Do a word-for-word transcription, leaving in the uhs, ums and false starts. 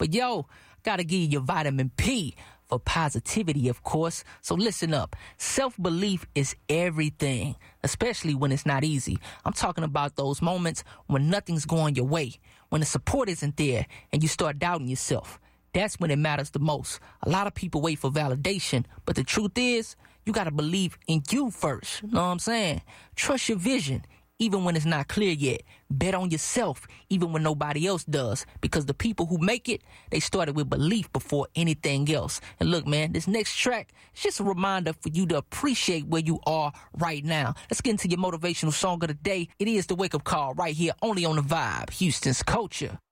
But yo, gotta give you your vitamin P for positivity, of course. So listen up. Self-belief is everything, especially when it's not easy. I'm talking about those moments when nothing's going your way, when the support isn't there and you start doubting yourself. That's when it matters the most. A lot of people wait for validation, but the truth is, you gotta believe in you first. You know what I'm saying? Trust your vision, even when it's not clear yet. Bet on yourself, even when nobody else does. Because the people who make it, they started with belief before anything else. And look, man, this next track is just a reminder for you to appreciate where you are right now. Let's get into your motivational song of the day. It is the Wake Up Call right here, only on The Vibe, Houston's Culture.